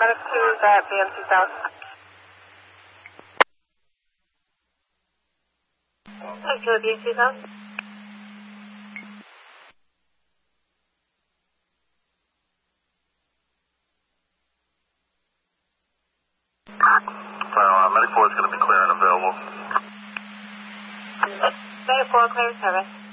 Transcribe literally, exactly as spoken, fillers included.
paramedic to that B M two thousand. Thank you, B M two thousand. Uh, medical is going to be clear and available. Medical clear service.